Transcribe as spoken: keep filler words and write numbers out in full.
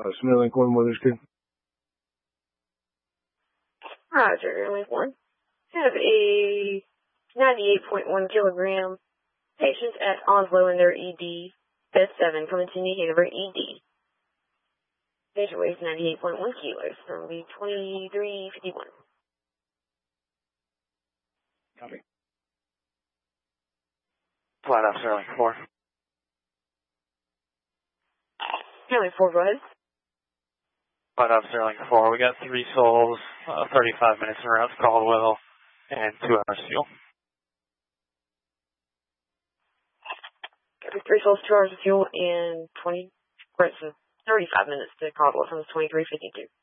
Uh, Snelling one, Witherspoon. Roger, Link one. Have a ninety-eight point one kilogram patient at Oslo in their E D. Bed seven coming to New Hanover E D. Patient weighs ninety-eight point one kilos from the twenty-three fifty-one. Copy. Flat out Sterling four. Sterling four, go ahead. Flat out Sterling four. We got three souls, uh, thirty-five minutes around Caldwell, and two hours fuel. Got three souls, two hours of fuel, and twenty, right, so thirty-five minutes to Caldwell from the twenty-three fifty-two.